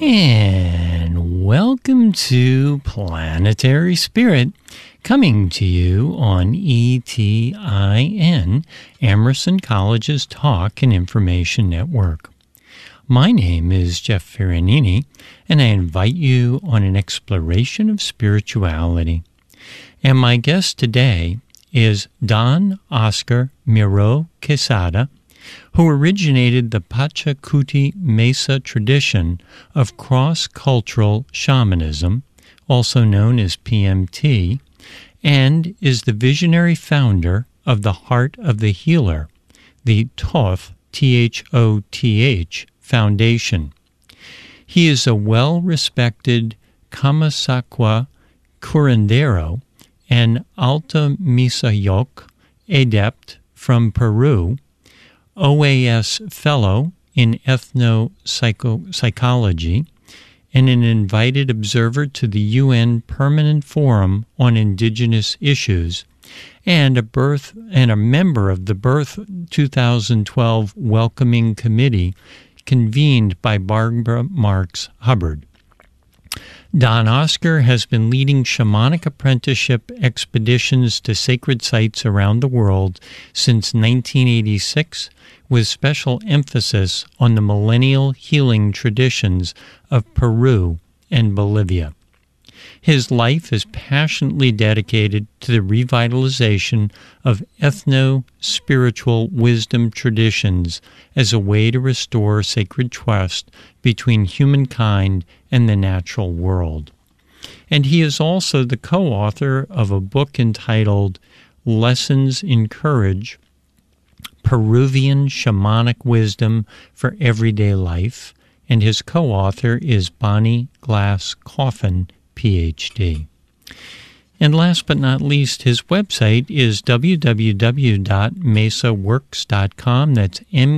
And welcome to Planetary Spirit, coming to you on ETIN, Emerson College's Talk and Information Network. My name is Jeff Ferranini, and I invite you on an exploration of spirituality. And my guest today is Don Oscar Miro Quesada, who originated the Pachacuti Mesa tradition of cross-cultural shamanism, also known as PMT, and is the visionary founder of the Heart of the Healer, the TOTH, T-H-O-T-H, Foundation. He is a well-respected Kamasakwa curandero and Alta Misa Yok adept from Peru, OAS Fellow in Ethnopsychology, and an invited observer to the UN Permanent Forum on Indigenous Issues, and a member of the Birth 2012 Welcoming Committee convened by Barbara Marx Hubbard. Don Oscar has been leading shamanic apprenticeship expeditions to sacred sites around the world since 1986, with special emphasis on the millennial healing traditions of Peru and Bolivia. His life is passionately dedicated to the revitalization of ethno-spiritual wisdom traditions as a way to restore sacred trust between humankind and the natural world. And he is also the co-author of a book entitled Lessons in Courage, Peruvian Shamanic Wisdom for Everyday Life, and his co-author is Bonnie Glass Coffin, Ph.D. And last but not least, his website is www.mesaworks.com. That's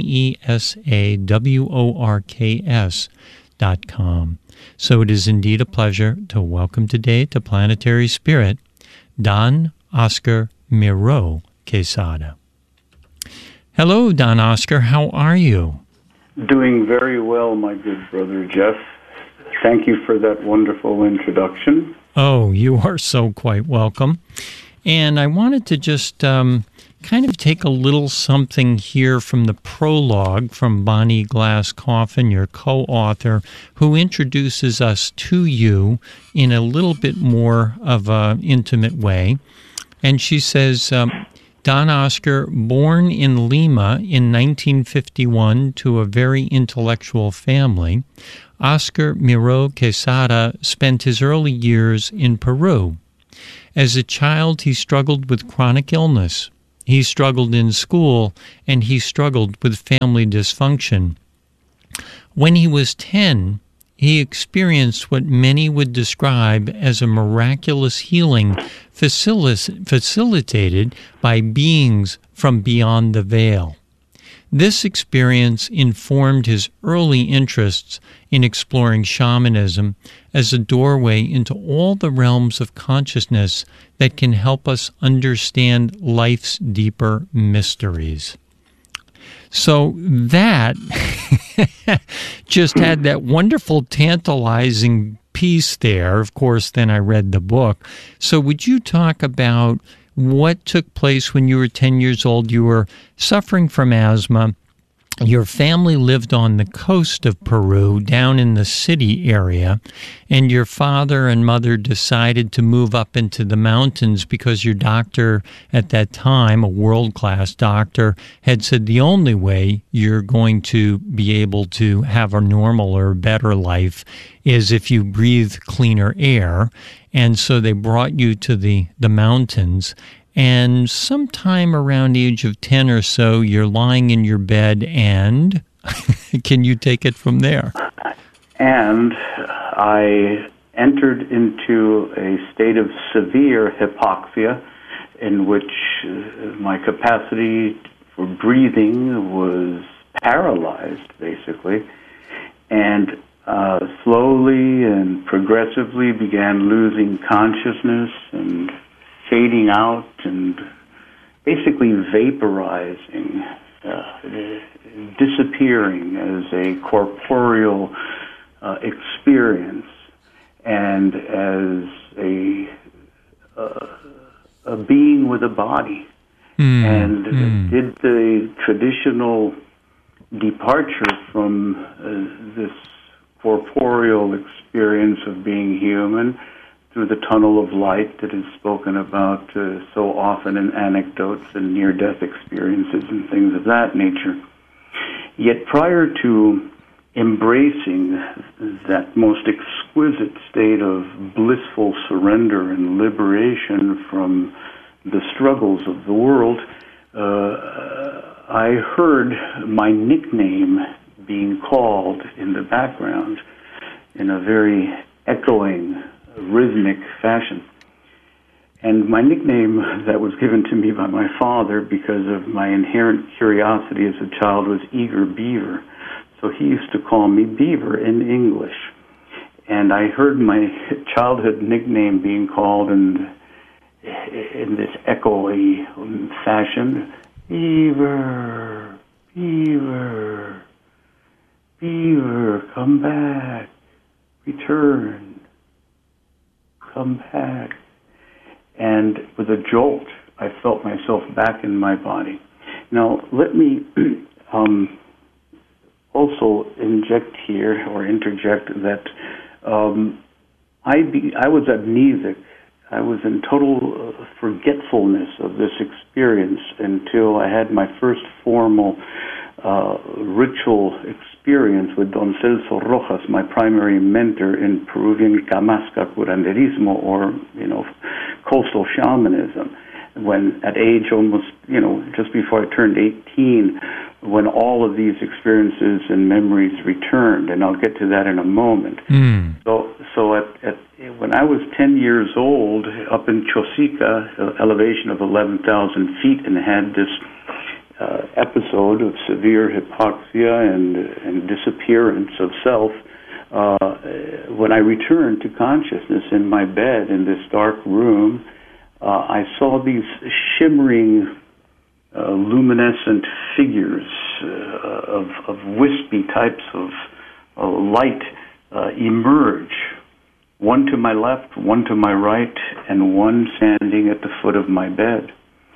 mesaworks.com. So it is indeed a pleasure to welcome today to Planetary Spirit, Don Oscar Miro Quesada. Hello, Don Oscar. How are you? Doing very well, my good brother Jeff. Thank you for that wonderful introduction. Oh, you are so quite welcome. And I wanted to just kind of take a little something here from the prologue from Bonnie Glass Coffin, your co-author, who introduces us to you in a little bit more of an intimate way. And she says, Don Oscar, born in Lima in 1951 to a very intellectual family, Oscar Miro Quesada spent his early years in Peru. As a child, he struggled with chronic illness. He struggled in school, and he struggled with family dysfunction. When he was 10, he experienced what many would describe as a miraculous healing facilitated by beings from beyond the veil. This experience informed his early interests in exploring shamanism as a doorway into all the realms of consciousness that can help us understand life's deeper mysteries. So that just had that wonderful, tantalizing piece there. Of course, then I read the book. So would you talk about what took place when you were 10 years old? You were suffering from asthma. Your family lived on the coast of Peru, down in the city area, and your father and mother decided to move up into the mountains because your doctor at that time, a world-class doctor, had said the only way you're going to be able to have a normal or better life is if you breathe cleaner air. And so they brought you to the mountains. And sometime around the age of 10 or so, you're lying in your bed, and can you take it from there? And I entered into a state of severe hypoxia in which my capacity for breathing was paralyzed, basically, and slowly and progressively began losing consciousness and fading out and basically vaporizing, disappearing as a corporeal experience and as a being with a body, and did the traditional departure from this corporeal experience of being human through the tunnel of light that is spoken about so often in anecdotes and near-death experiences and things of that nature. Yet prior to embracing that most exquisite state of blissful surrender and liberation from the struggles of the world, I heard my nickname being called in the background in a very echoing, rhythmic fashion. And my nickname that was given to me by my father because of my inherent curiosity as a child was Eager Beaver. So he used to call me Beaver in English. And I heard my childhood nickname being called in this echoey fashion, Beaver, Beaver, Beaver, come back, return, come back. And with a jolt, I felt myself back in my body. Now, let me also inject here, or interject, that I was amnesic. I was in total forgetfulness of this experience until I had my first formal ritual experience with Don Celso Rojas, my primary mentor in Peruvian Camasca curanderismo, or, coastal shamanism, when at age almost, just before I turned 18, when all of these experiences and memories returned, and I'll get to that in a moment. So when I was 10 years old, up in Chosica, elevation of 11,000 feet, and had this episode of severe hypoxia and disappearance of self, when I returned to consciousnse in my bed in this dark room, I saw these shimmering, luminescent figures of wispy types of light emerge, one to my left, one to my right, and one standing at the foot of my bed.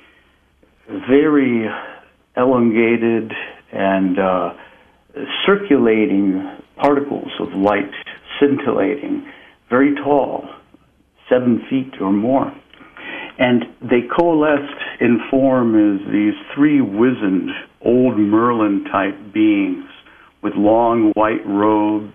Very elongated and circulating particles of light, scintillating, very tall, 7 feet or more. And they coalesced in form as these three wizened, old Merlin-type beings with long white robes,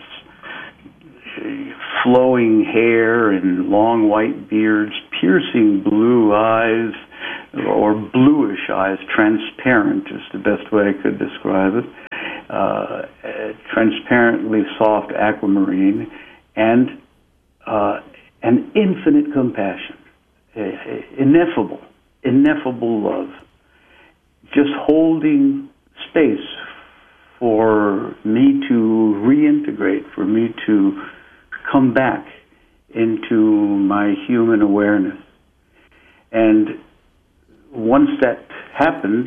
flowing hair and long white beards, piercing blue eyes, or bluish eyes, transparent is the best way I could describe it, transparently soft aquamarine, and an infinite compassion. Ineffable love, just holding space for me to reintegrate, for me to come back into my human awareness. And once that happened,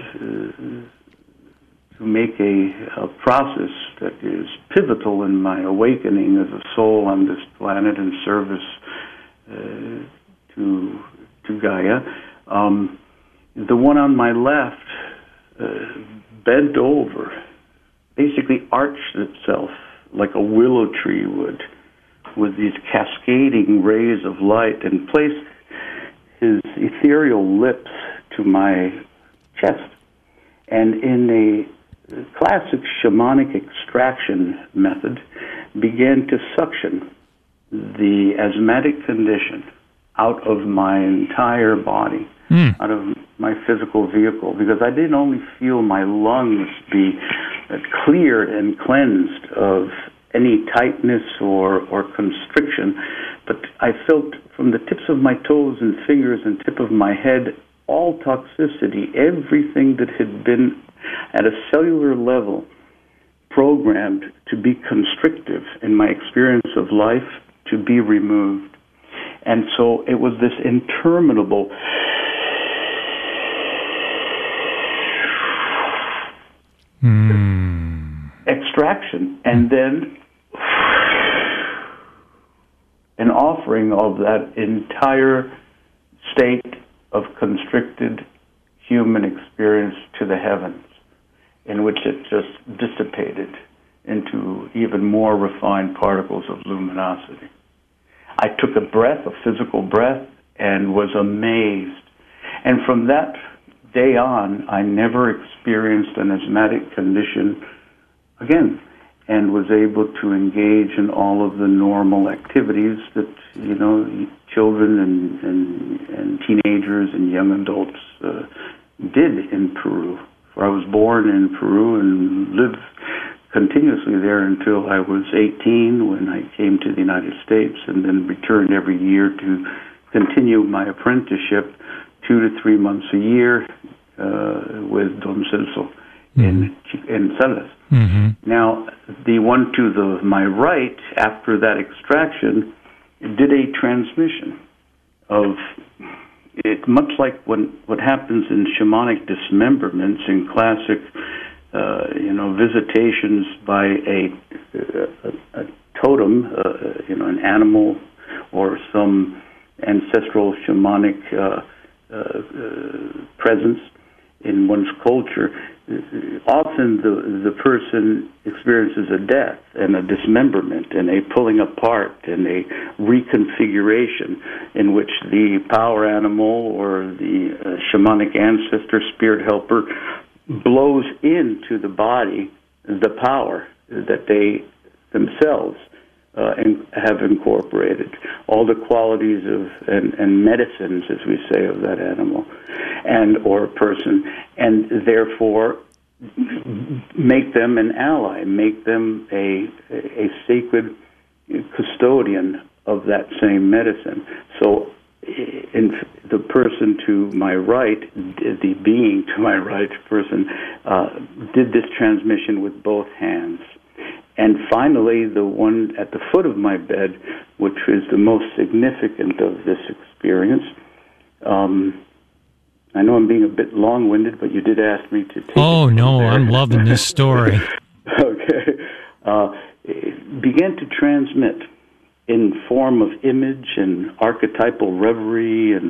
to make a process that is pivotal in my awakening as a soul on this planet in service to Gaia, the one on my left bent over, basically arched itself like a willow tree would, with these cascading rays of light, and placed his ethereal lips to my chest. And in a classic shamanic extraction method, began to suction the asthmatic condition out of my entire body, out of my physical vehicle, because I didn't only feel my lungs be cleared and cleansed of any tightness or constriction, but I felt from the tips of my toes and fingers and tip of my head all toxicity, everything that had been at a cellular level programmed to be constrictive in my experience of life, to be removed. And so it was this interminable extraction, and then an offering of that entire state of constricted human experience to the heavens, in which it just dissipated into even more refined particles of luminosity. I took a breath, a physical breath, and was amazed. And from that day on, I never experienced an asthmatic condition again, and was able to engage in all of the normal activities that, children and teenagers and young adults did in Peru. For I was born in Peru and lived continuously there until I was 18, when I came to the United States, and then returned every year to continue my apprenticeship 2 to 3 months a year with Don Celso in Salas. Mm-hmm. Now, the one to my right, after that extraction, did a transmission of it, much like what happens in shamanic dismemberments in classic, visitations by a totem, an animal or some ancestral shamanic presence in one's culture. Often the person experiences a death and a dismemberment and a pulling apart and a reconfiguration in which the power animal or the shamanic ancestor, spirit helper, blows into the body the power that they themselves have incorporated, all the qualities of and medicines, as we say, of that animal and or person, and therefore make them an ally, make them a sacred custodian of that same medicine. So in the person to my right, the being to my right person, did this transmission with both hands. And finally, the one at the foot of my bed, which is the most significant of this experience. I know I'm being a bit long-winded, but you did ask me to take Oh, no, I'm loving this story. Okay. It began to transmit in form of image and archetypal reverie and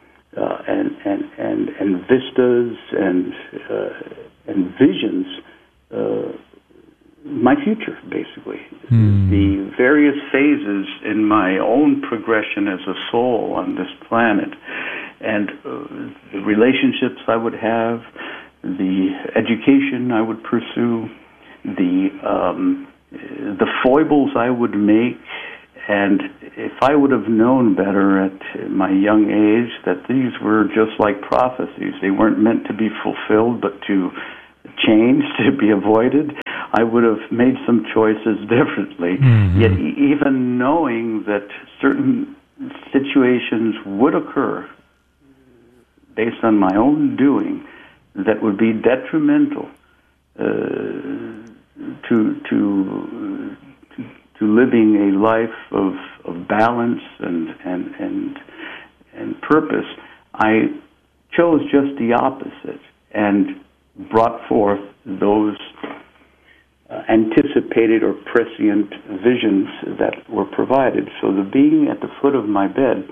vistas and visions, my future, basically. The various phases in my own progression as a soul on this planet, and the relationships I would have, the education I would pursue, the foibles I would make. And if I would have known better at my young age that these were just like prophecies, they weren't meant to be fulfilled but to change, to be avoided, I would have made some choices differently. Mm-hmm. Yet even knowing that certain situations would occur based on my own doing that would be detrimental to living a life of balance and purpose, I chose just the opposite and brought forth those anticipated or prescient visions that were provided. So the being at the foot of my bed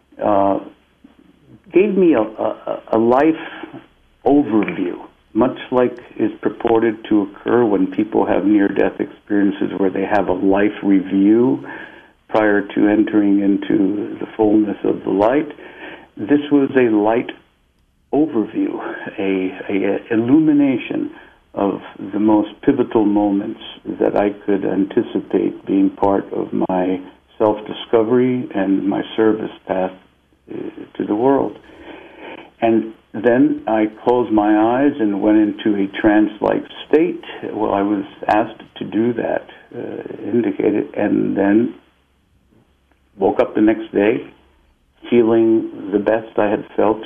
gave me a life overview, much like is purported to occur when people have near-death experiences where they have a life review prior to entering into the fullness of the light. This was a light overview, a illumination of the most pivotal moments that I could anticipate being part of my self-discovery and my service path to the world. And then I closed my eyes and went into a trance-like state. Well, I was asked to do that, indicated, and then woke up the next day feeling the best I had felt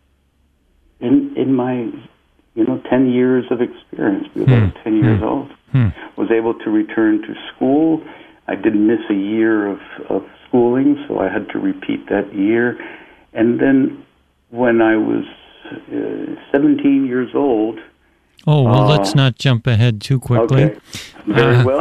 in my 10 years of experience, because I was 10 years old. Was able to return to school. I did miss a year of schooling, so I had to repeat that year. And then when I was 17 years old, Oh, well, let's not jump ahead too quickly. Okay. Very well.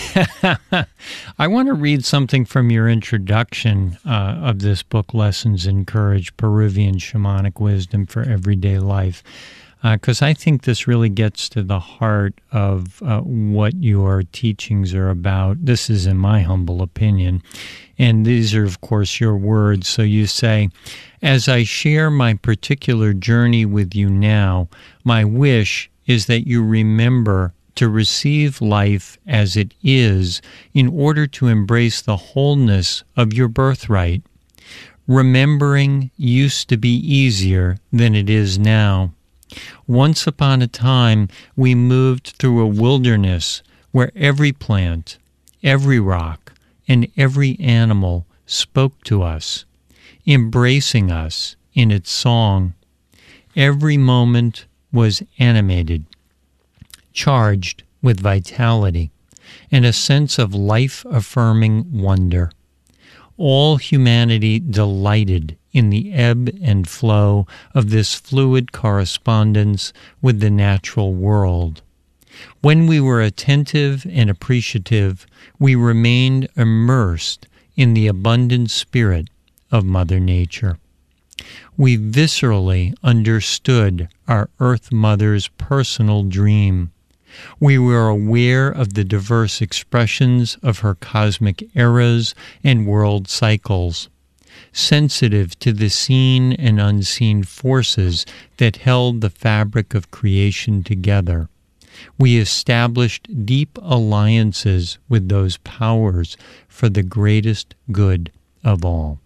I want to read something from your introduction of this book, Lessons in Courage, Peruvian Shamanic Wisdom for Everyday Life, because I think this really gets to the heart of what your teachings are about. This is in my humble opinion. And these are, of course, your words. So you say, as I share my particular journey with you now, my wish is that you remember to receive life as it is in order to embrace the wholeness of your birthright. Remembering used to be easier than it is now. Once upon a time, we moved through a wilderness where every plant, every rock, and every animal spoke to us, embracing us in its song. Every moment was animated, charged with vitality, and a sense of life-affirming wonder. All humanity delighted in the ebb and flow of this fluid correspondence with the natural world. When we were attentive and appreciative, we remained immersed in the abundant spirit of Mother Nature. We viscerally understood our Earth Mother's personal dream. We were aware of the diverse expressions of her cosmic eras and world cycles, sensitive to the seen and unseen forces that held the fabric of creation together. We established deep alliances with those powers for the greatest good of all.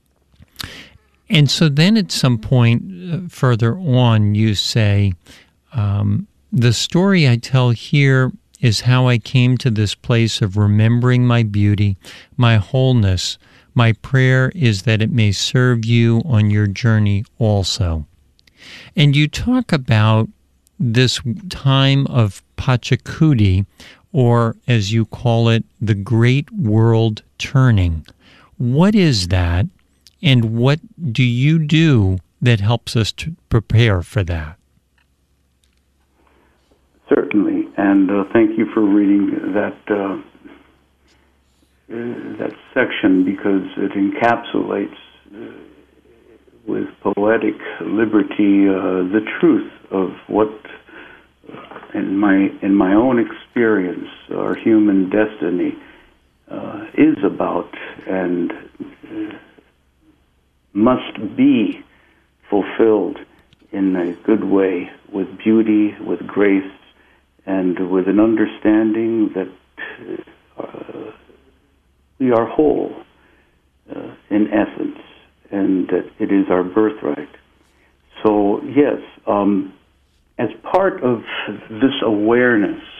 And so then at some point further on, you say, the story I tell here is how I came to this place of remembering my beauty, my wholeness. My prayer is that it may serve you on your journey also. And you talk about this time of Pachacuti, or as you call it, the Great World Turning. What is that? And what do you do that helps us to prepare for that? Certainly, and thank you for reading that that section, because it encapsulates with poetic liberty the truth of what, in my own experience, our human destiny is about and must be fulfilled in a good way, with beauty, with grace, and with an understanding that we are whole in essence, and that it is our birthright. So yes, as part of this awareness